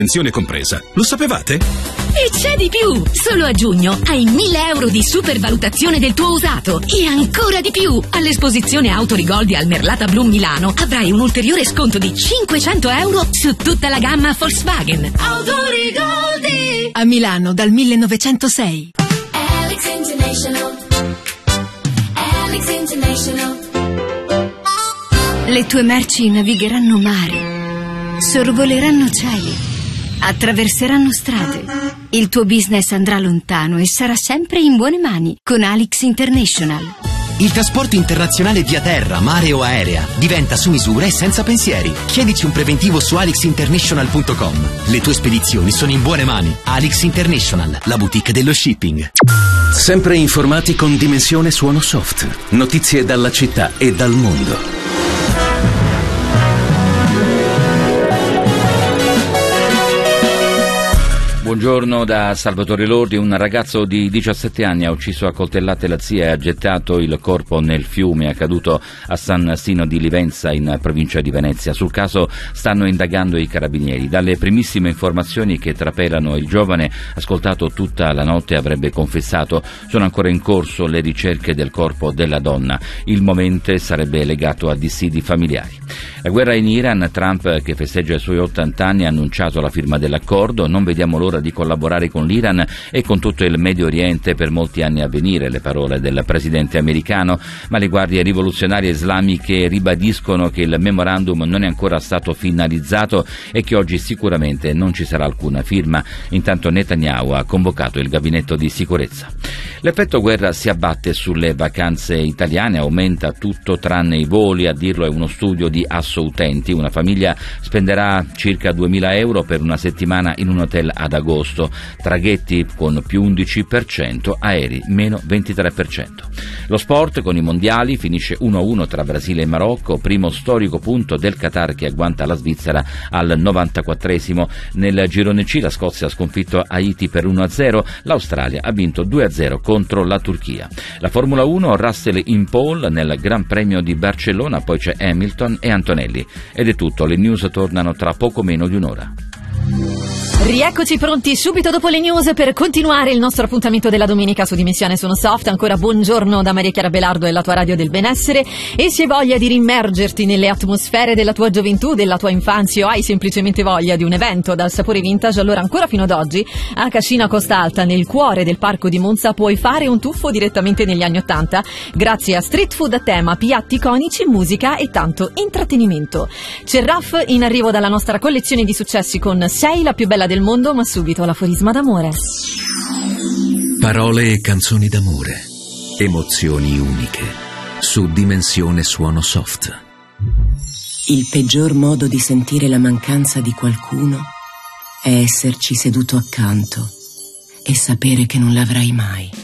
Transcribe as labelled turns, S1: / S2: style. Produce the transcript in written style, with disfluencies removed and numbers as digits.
S1: Pensione compresa. Lo sapevate?
S2: E c'è di più! Solo a giugno hai 1.000 euro di supervalutazione del tuo usato e ancora di più! All'esposizione Auto Rigoldi al Merlata Blu Milano avrai un ulteriore sconto di 500 euro su tutta la gamma Volkswagen. Auto Rigoldi!
S3: A Milano dal 1906.
S4: Alex International. Alex International.
S2: Le tue merci navigheranno mari, sorvoleranno cieli, attraverseranno strade. Il tuo business andrà lontano e sarà sempre in buone mani con Alex International.
S5: Il trasporto internazionale via terra, mare o aerea diventa su misura e senza pensieri. Chiedici un preventivo su alexinternational.com. Le tue spedizioni sono in buone mani. Alex International, la boutique dello shipping.
S1: Sempre informati con Dimensione Suono Soft. Notizie dalla città e dal mondo.
S6: Buongiorno da Salvatore Lordi. Un ragazzo di 17 anni ha ucciso a coltellate la zia e ha gettato il corpo nel fiume accaduto a San Stino di Livenza in provincia di Venezia. Sul caso stanno indagando i carabinieri. Dalle primissime informazioni che trapelano, il giovane, ascoltato tutta la notte, avrebbe confessato. Sono ancora in corso le ricerche del corpo della donna. Il movente sarebbe legato a dissidi familiari. La guerra in Iran. Trump, che festeggia i suoi 80 anni, ha annunciato la firma dell'accordo. Non vediamo l'ora di collaborare con l'Iran e con tutto il Medio Oriente per molti anni a venire, le parole del presidente americano, ma le guardie rivoluzionarie islamiche ribadiscono che il memorandum non è ancora stato finalizzato e che oggi sicuramente non ci sarà alcuna firma. Intanto Netanyahu ha convocato il gabinetto di sicurezza. L'effetto guerra si abbatte sulle vacanze italiane, aumenta tutto tranne i voli, a dirlo è uno studio di Asso Utenti. Una famiglia spenderà circa 2.000 euro per una settimana in un hotel ad agosto, traghetti con più 11%, aerei meno 23%. Lo sport con i mondiali, finisce 1-1 tra Brasile e Marocco, primo storico punto del Qatar che agguanta la Svizzera al 94esimo. Nel girone C la Scozia ha sconfitto Haiti per 1-0, l'Australia ha vinto 2-0 contro la Turchia. La Formula 1, Russell in pole nel Gran Premio di Barcellona, poi c'è Hamilton e Antonelli. Ed è tutto, le news tornano tra poco meno di un'ora.
S7: Rieccoci pronti subito dopo le news per continuare il nostro appuntamento della domenica su Dimensione Suono Soft. Ancora buongiorno da Maria Chiara Belardo e la tua radio del benessere. E se hai voglia di rimmergerti nelle atmosfere della tua gioventù, della tua infanzia, o hai semplicemente voglia di un evento dal sapore vintage, allora ancora fino ad oggi a Cascina Costa Alta, nel cuore del parco di Monza, puoi fare un tuffo direttamente negli anni '80 grazie a street food a tema, piatti iconici, musica e tanto intrattenimento. C'è Raff in arrivo dalla nostra collezione di successi con Sei la più bella del mondo, ma subito l'aforisma d'amore.
S8: Parole e canzoni d'amore, emozioni uniche, su Dimensione Suono Soft.
S9: Il peggior modo di sentire la mancanza di qualcuno è esserci seduto accanto e sapere che non l'avrai mai.